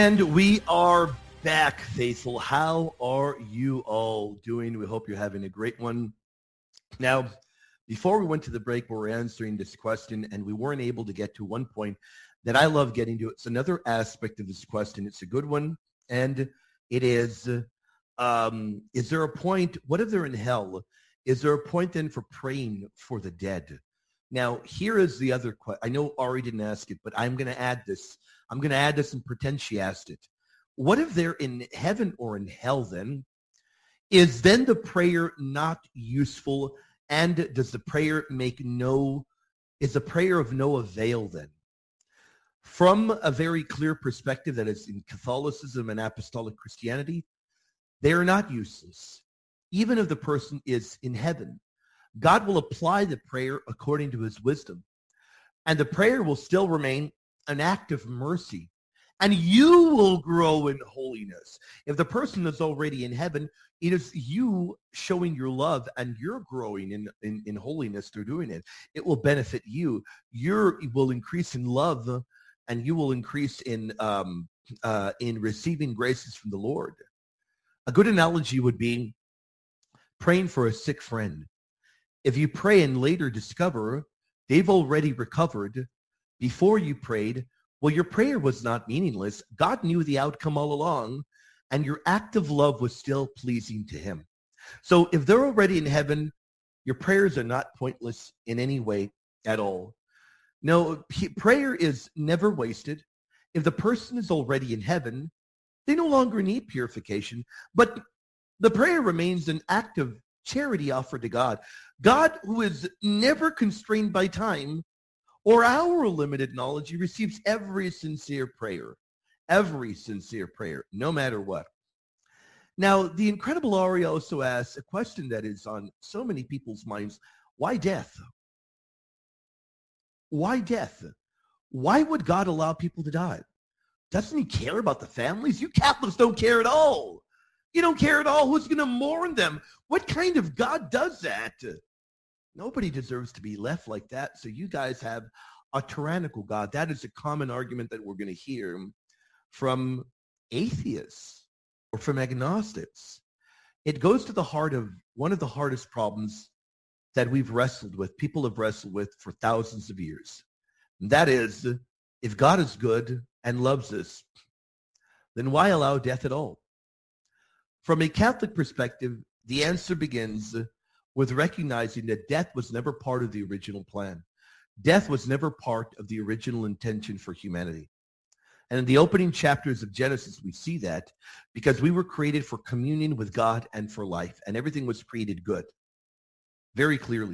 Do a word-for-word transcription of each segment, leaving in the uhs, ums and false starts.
And we are back, faithful. How are you all doing? We hope you're having a great one. Now, before we went to the break, we were answering this question, and we weren't able to get to one point that I love getting to. It's another aspect of this question. It's a good one, and it is, um, is there a point, what if they're in hell? Is there a point then for praying for the dead? Now, here is the other question. I know Ari didn't ask it, but I'm going to add this. I'm going to add this and pretend she asked it. What if they're in heaven or in hell then? Is then the prayer not useful? And does the prayer make no, is the prayer of no avail then? From a very clear perspective that is in Catholicism and Apostolic Christianity, they are not useless. Even if the person is in heaven, God will apply the prayer according to his wisdom. And the prayer will still remain an act of mercy. And you will grow in holiness. If the person is already in heaven, it is you showing your love and you're growing in, in, in holiness through doing it. It will benefit you. You will increase in love and you will increase in, um, uh, in receiving graces from the Lord. A good analogy would be praying for a sick friend. If you pray and later discover they've already recovered before you prayed, well, your prayer was not meaningless. God knew the outcome all along, and your act of love was still pleasing to him. So if they're already in heaven, your prayers are not pointless in any way at all. No, prayer is never wasted. If the person is already in heaven, they no longer need purification, but the prayer remains an act of charity offered to God. God, who is never constrained by time or our limited knowledge, he receives every sincere prayer, every sincere prayer, no matter what. Now, the incredible Ari also asks a question that is on so many people's minds. Why death? Why death? Why would God allow people to die? Doesn't he care about the families? You Catholics don't care at all. You don't care at all. Who's going to mourn them? What kind of God does that? Nobody deserves to be left like that. So you guys have a tyrannical God. That is a common argument that we're going to hear from atheists or from agnostics. It goes to the heart of one of the hardest problems that we've wrestled with, people have wrestled with for thousands of years. And that is, if God is good and loves us, then why allow death at all? From a Catholic perspective, the answer begins with recognizing that death was never part of the original plan. Death was never part of the original intention for humanity. And in the opening chapters of Genesis, we see that because we were created for communion with God and for life, and everything was created good, very clearly.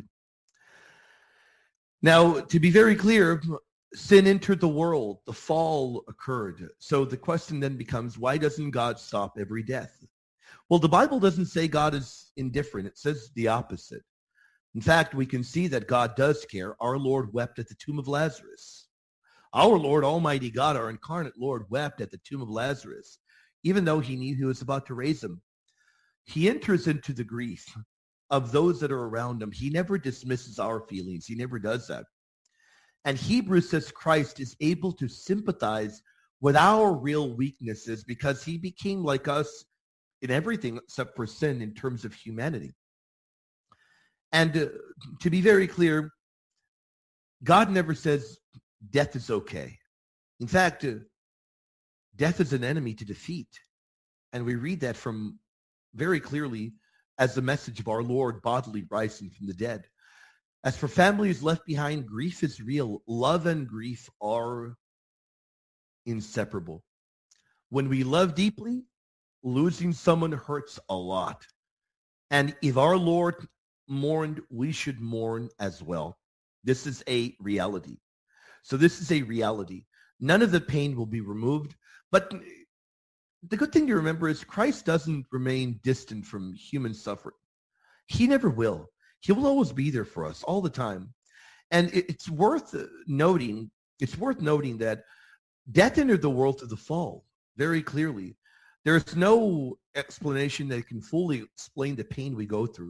Now, to be very clear, sin entered the world, the fall occurred. So the question then becomes, why doesn't God stop every death? Well, the Bible doesn't say God is indifferent. It says the opposite. In fact, we can see that God does care. Our Lord wept at the tomb of Lazarus. Our Lord, Almighty God, our incarnate Lord, wept at the tomb of Lazarus, even though he knew he was about to raise him. He enters into the grief of those that are around him. He never dismisses our feelings. He never does that. And Hebrews says Christ is able to sympathize with our real weaknesses because he became like us in everything except for sin in terms of humanity. And uh, to be very clear, God never says death is okay. In fact, uh, death is an enemy to defeat. And we read that from very clearly as the message of our Lord bodily rising from the dead. As for families left behind, grief is real. Love and grief are inseparable. When we love deeply, losing someone hurts a lot. And if our Lord mourned, we should mourn as well. This is a reality. So this is a reality. None of the pain will be removed. But the good thing to remember is Christ doesn't remain distant from human suffering. He never will. He will always be there for us all the time. And it's worth noting, it's worth noting that death entered the world through the fall very clearly. There's no explanation that can fully explain the pain we go through.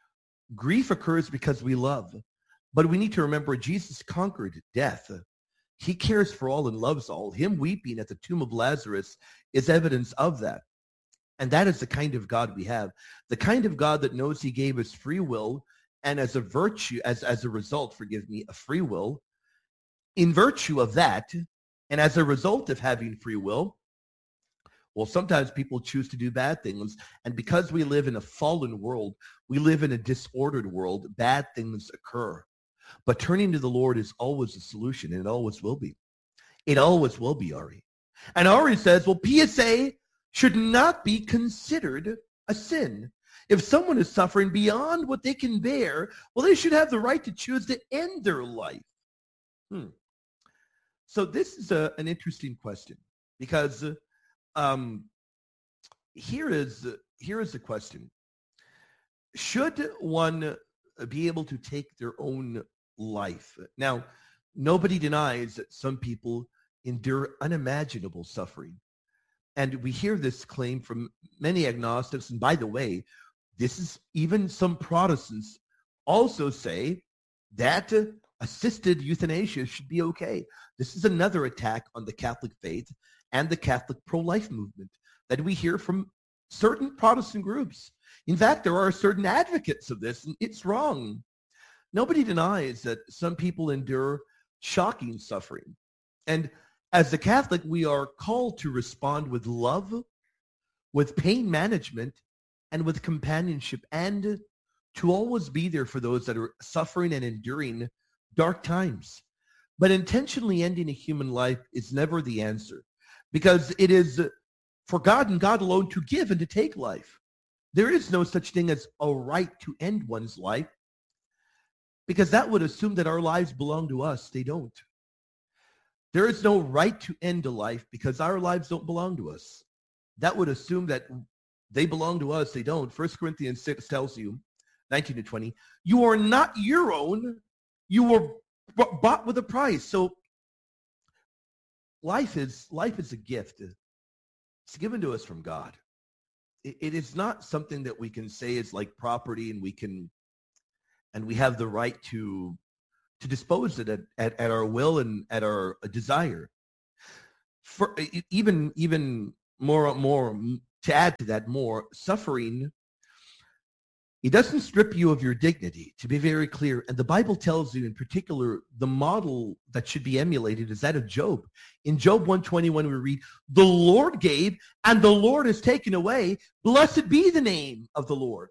Grief occurs because we love. But we need to remember Jesus conquered death. He cares for all and loves all. Him weeping at the tomb of Lazarus is evidence of that. And that is the kind of God we have. The kind of God that knows he gave us free will, and as a virtue, as, as a result, forgive me, a free will. In virtue of that, and as a result of having free will, well, sometimes people choose to do bad things. And because we live in a fallen world, we live in a disordered world, bad things occur. But turning to the Lord is always a solution, and it always will be. It always will be, Ari. And Ari says, well, P S A should not be considered a sin. If someone is suffering beyond what they can bear, well, they should have the right to choose to end their life. Hmm. So this is a, an interesting question, because um, here is here is the question. Should one be able to take their own life? Now, nobody denies that some people endure unimaginable suffering. And we hear this claim from many agnostics. And by the way, this is even some Protestants also say that uh, assisted euthanasia should be okay. This is another attack on the Catholic faith and the Catholic pro-life movement that we hear from certain Protestant groups. In fact, there are certain advocates of this, and it's wrong. Nobody denies that some people endure shocking suffering. And as a Catholic, we are called to respond with love, with pain management, and with companionship, and to always be there for those that are suffering and enduring dark times. But intentionally ending a human life is never the answer, because it is for God and God alone to give and to take life. There is no such thing as a right to end one's life, because that would assume that our lives belong to us. They don't. There is no right to end a life because our lives don't belong to us. That would assume that they belong to us. They don't. First Corinthians six tells you, nineteen to twenty, you are not your own. You were bought with a price. So life is life is a gift. It's given to us from God. It, it is not something that we can say is like property, and we can and we have the right to to dispose it at, at, at our will and at our desire. For even even more more to add to that, more suffering, it doesn't strip you of your dignity, to be very clear. And the Bible tells you in particular, the model that should be emulated is that of Job. In Job one twenty-one, we read, the Lord gave and the Lord has taken away. Blessed be the name of the Lord.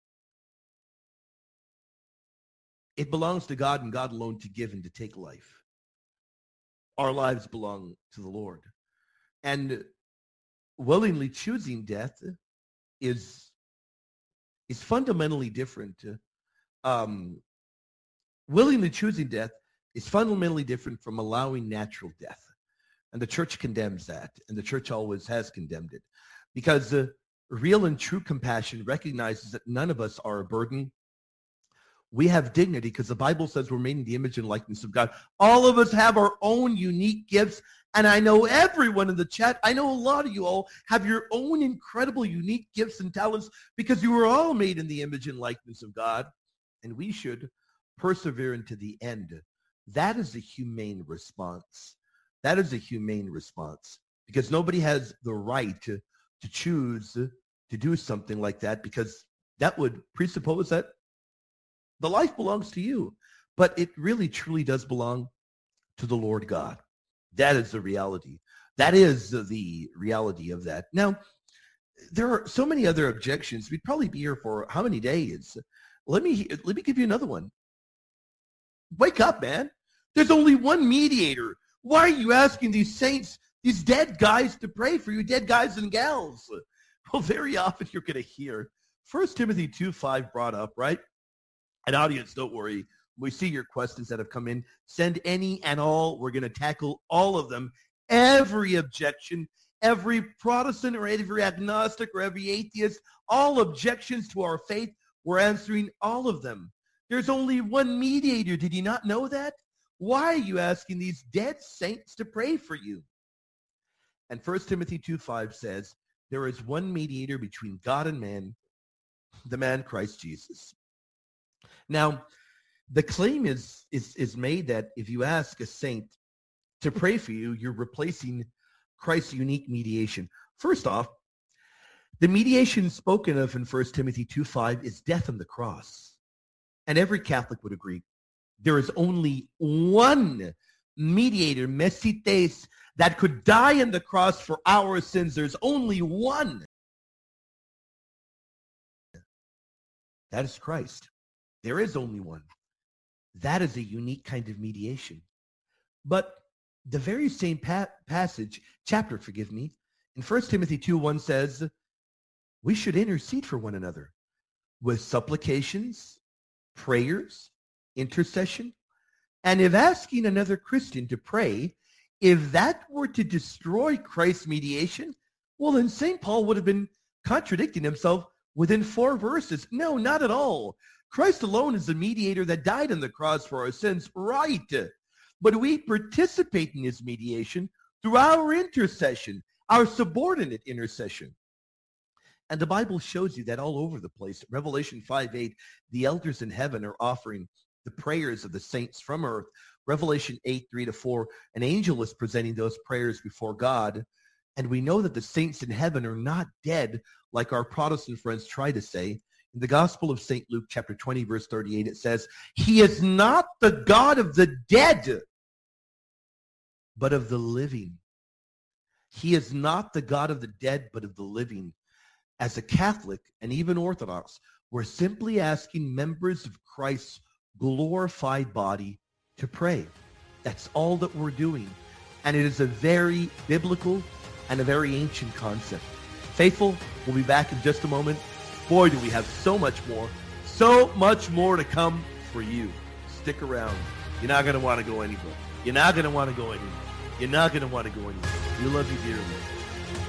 It belongs to God and God alone to give and to take life. Our lives belong to the Lord. And willingly choosing death is, is fundamentally different. Um, willingly choosing death is fundamentally different from allowing natural death. And the church condemns that. And the church always has condemned it. Because uh, real and true compassion recognizes that none of us are a burden. We have dignity because the Bible says we're made in the image and likeness of God. All of us have our own unique gifts. And I know everyone in the chat, I know a lot of you all have your own incredible unique gifts and talents because you were all made in the image and likeness of God. And we should persevere into the end. That is a humane response. That is a humane response because nobody has the right to, to choose to do something like that, because that would presuppose that the life belongs to you, but it really truly does belong to the Lord God. That is the reality. That is the reality of that. Now, there are so many other objections. We'd probably be here for how many days? Let me let me give you another one. Wake up, man. There's only one mediator. Why are you asking these saints, these dead guys, to pray for you, dead guys and gals? Well, very often you're going to hear First Timothy two five brought up, right? And audience, don't worry. We see your questions that have come in. Send any and all. We're going to tackle all of them. Every objection, every Protestant or every agnostic or every atheist, all objections to our faith, we're answering all of them. There's only one mediator. Did you not know that? Why are you asking these dead saints to pray for you? And First Timothy two five says, there is one mediator between God and man, the man Christ Jesus. Now, the claim is, is, is made that if you ask a saint to pray for you, you're replacing Christ's unique mediation. First off, the mediation spoken of in First Timothy two five is death on the cross. And every Catholic would agree. There is only one mediator, Mesites, that could die on the cross for our sins. There's only one. That is Christ. There is only one. That is a unique kind of mediation. But the very same pa- passage, chapter, forgive me, in First Timothy two one says, we should intercede for one another with supplications, prayers, intercession. And if asking another Christian to pray, if that were to destroy Christ's mediation, well, then Saint Paul would have been contradicting himself within four verses. No, not at all. Christ alone is the mediator that died on the cross for our sins, right? But we participate in his mediation through our intercession, our subordinate intercession. And the Bible shows you that all over the place. Revelation five eight, the elders in heaven are offering the prayers of the saints from earth. Revelation eight three to four, an angel is presenting those prayers before God. And we know that the saints in heaven are not dead like our Protestant friends try to say. In the Gospel of Saint Luke, chapter twenty, verse thirty-eight, it says, he is not the God of the dead, but of the living. He is not the God of the dead, but of the living. As a Catholic and even Orthodox, we're simply asking members of Christ's glorified body to pray. That's all that we're doing. And it is a very biblical and a very ancient concept. Faithful, we'll be back in just a moment. Boy, do we have so much more, so much more to come for you. Stick around. You're not going to want to go anywhere. You're not going to want to go anywhere. You're not going to want to go anywhere. We love you dearly.